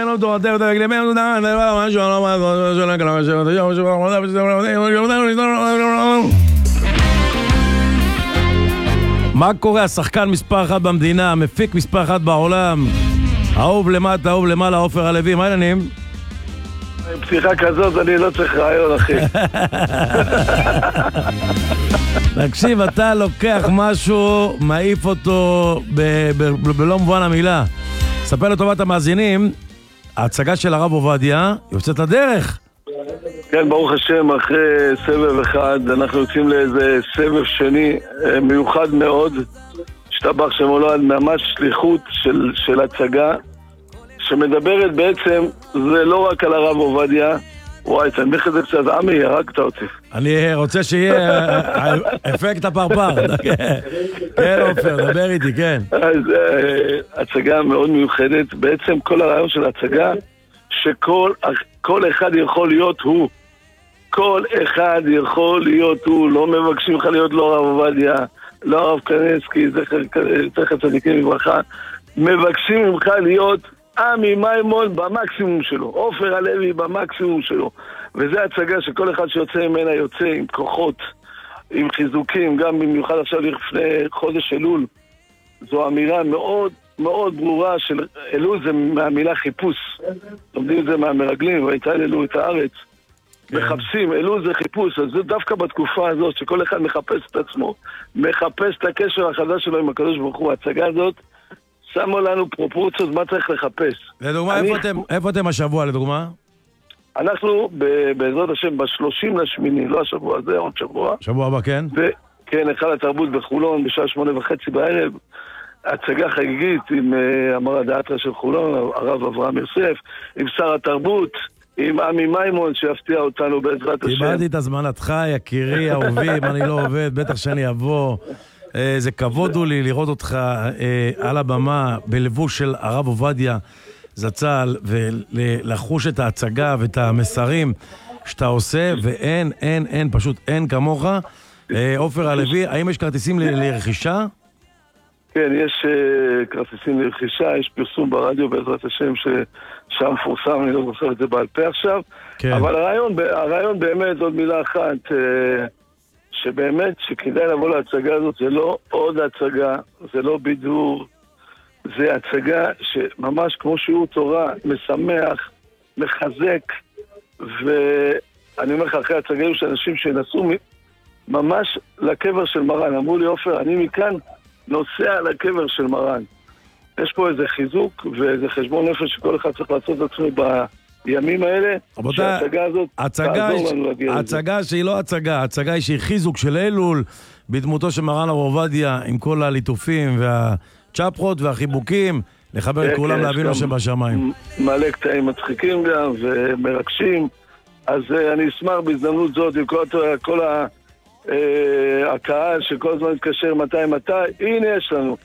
מה קורה? השחקן מספר 1 במדינה, המפיק מספר 1 בעולם, אהוב למטה, אהוב למעלה, עופר הלוי, מה העניינים? עם פתיחה כזאת אני לא צריך רעיון, אחי. תקשיב, אתה לוקח משהו, מעיף אותו בלא מובן המילה. ספר לטובת המאזינים, ההצגה של הרב עובדיה יוצאת לדרך. כן, ברוך השם, אחרי סבב אחד אנחנו יוצאים לאיזה סבב שני מיוחד מאוד, השתבח שמולד, ממש שליחות של הצגה שמדברת בעצם, זה לא רק על הרב עובדיה. וואי, תנמיך את זה קצת, עמי, הרגת אותי. אני רוצה שיהיה אפקט הפרפר. כן, עופר, דבר איתי, כן. אז הצגה מאוד מיוחדת. בעצם כל הרעיון של ההצגה, שכל אחד יכול להיות הוא. כל אחד יכול להיות הוא. לא מבקשים לך להיות לא הרב עובדיה, לא הרב קניבסקי, זכר צדיקים לברכה. מבקשים ממך להיות עמי מימון במקסימום שלו, עופר הלוי במקסימום שלו. וזה הצגה שכל אחד שיוצא ממנה יוצא עם כוחות, עם חיזוקים, גם במיוחד עכשיו לפני חודש אלול. זו אמירה מאוד מאוד ברורה של אלול, זה מהמילה חיפוש. לומדים את זה מהמרגלים, והייתה אלול את הארץ. מחפשים, אלול זה חיפוש. אז זה דווקא בתקופה הזאת שכל אחד מחפש את עצמו, מחפש את הקשר החדש שלו עם הקדוש ברוך הוא. ההצגה הזאת שמו לנו פרופורציות מה צריך לחפש. לדוגמה, איפה אתם השבוע, לדוגמה? אנחנו בעזרת השם ב-30/8, לא השבוע הזה, עוד שבוע. שבוע הבא, כן? כן, היכל התרבות בחולון בשעה 8:30 בערב. הצגה חגיגית עם המרא דאתרא של חולון, הרב אברהם יוסף, עם שר התרבות, עם עמי מימון שיפתיע אותנו בעזרת השם. קיבלתי את הזמנתך, יקירי, אהובי, אם אני לא עובד, בטח שאני אבוא. זה כבוד הוא לי לראות אותך על הבמה בלבוש של הרב עובדיה זצ"ל, ולחוש את ההצגה ואת המסרים שאתה עושה, ואין, פשוט אין כמוך. עופר הלוי, האם יש כרטיסים לרכישה? כן, יש כרטיסים לרכישה, יש פרסום ברדיו בעזרת השם ששם פורסם, אני לא זוכר את זה בעל פה עכשיו. כן. אבל הרעיון באמת, עוד מילה אחת, שבאמת שכדאי לבוא להצגה הזאת, זה לא עוד הצגה, זה לא בידור, זה הצגה שממש כמו שיעור תורה, משמח, מחזק, ואני אומר לך, אחרי הצגה היו שאנשים שנסעו ממש לקבר של מרן, אמרו לי, עופר, אני מכאן נוסע לקבר של מרן. יש פה איזה חיזוק ואיזה חשבון נפש שכל אחד צריך לעשות את עצמו בימים האלה, שההצגה הזאת תעזור לנו להגיע לזה. ההצגה שהיא לא הצגה, ההצגה היא שהיא חיזוק של אלול, בדמותו של מרן הרב עובדיה, עם כל הליטופים והצ'פחות והחיבוקים, לחבר את כולם לאבינו שבשמיים. מלא קטעים מצחיקים גם ומרגשים, אז אני אשמח בהזדמנות זאת עם כל הקהל שכל הזמן מתקשר מתי, הנה יש לנו